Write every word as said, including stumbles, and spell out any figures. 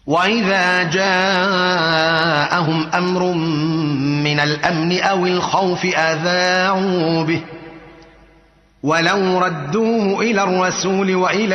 وإذا جاءهم أمر من الأمن أو الخوف أذاعوا به ولو ردوه إلى الرسول وإلى